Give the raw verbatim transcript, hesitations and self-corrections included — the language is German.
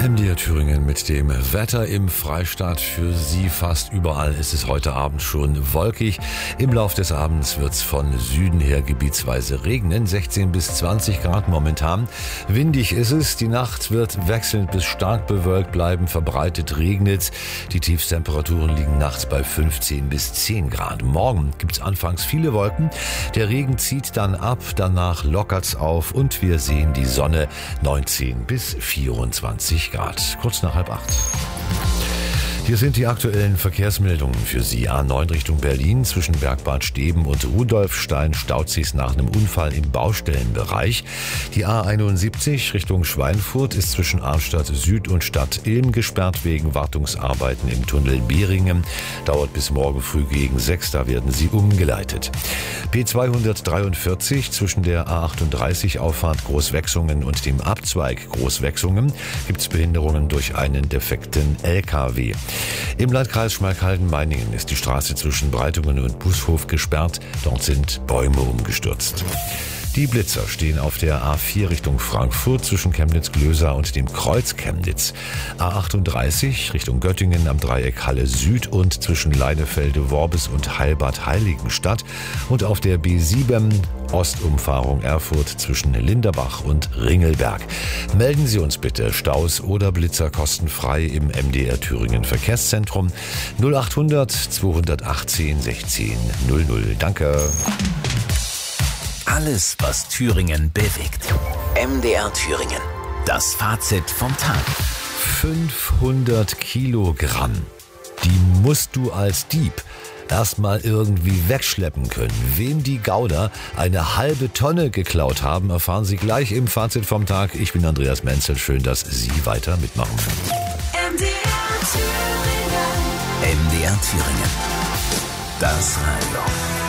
M D R Thüringen mit dem Wetter im Freistaat. Für Sie fast überall ist es heute Abend schon wolkig. Im Lauf des Abends wird es von Süden her gebietsweise regnen. sechzehn bis zwanzig Grad momentan. Windig ist es. Die Nacht wird wechselnd bis stark bewölkt bleiben. Verbreitet regnet. Die Tiefstemperaturen liegen nachts bei fünfzehn bis zehn Grad. Morgen gibt es anfangs viele Wolken. Der Regen zieht dann ab. Danach lockert's auf und wir sehen die Sonne. neunzehn bis vierundzwanzig Grad. Kurz nach halb acht. Hier sind die aktuellen Verkehrsmeldungen für Sie. A neun Richtung Berlin zwischen Bergbad Steben und Rudolfstein staut sich nach einem Unfall im Baustellenbereich. Die A einundsiebzig Richtung Schweinfurt ist zwischen Arnstadt Süd und Stadt Ilm gesperrt wegen Wartungsarbeiten im Tunnel Behringen. Dauert bis morgen früh gegen sechs, da werden sie umgeleitet. P zweihundertdreiundvierzig zwischen der A achtunddreißig Auffahrt Großwechsungen und dem Abzweig Großwechsungen gibt es Behinderungen durch einen defekten L K W. Im Landkreis Schmalkalden-Meiningen ist die Straße zwischen Breitungen und Bushof gesperrt. Dort sind Bäume umgestürzt. Die Blitzer stehen auf der A vier Richtung Frankfurt zwischen Chemnitz-Glösa und dem Kreuz Chemnitz. A achtunddreißig Richtung Göttingen am Dreieck Halle Süd und zwischen Leinefelde, Worbis und Heilbad Heiligenstadt. Und auf der B sieben Ostumfahrung Erfurt zwischen Linderbach und Ringelberg. Melden Sie uns bitte Staus oder Blitzer kostenfrei im M D R Thüringen Verkehrszentrum null achthundert zweihundertachtzehn sechzehn null null. Danke. Alles, was Thüringen bewegt. M D R Thüringen. Das Fazit vom Tag. fünfhundert Kilogramm. Die musst du als Dieb erstmal irgendwie wegschleppen können. Wem die Gauder eine halbe Tonne geklaut haben, erfahren Sie gleich im Fazit vom Tag. Ich bin Andreas Menzel. Schön, dass Sie weiter mitmachen. M D R Thüringen. M D R Thüringen. Das Radio.